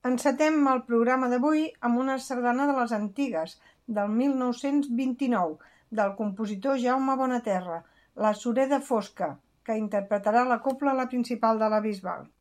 Encetem el programa d'avui amb una sardana de les antigues, del 1929, del compositor Jaume Bonaterra, La sureda fosca, que interpretarà la cobla la principal de la Bisbal.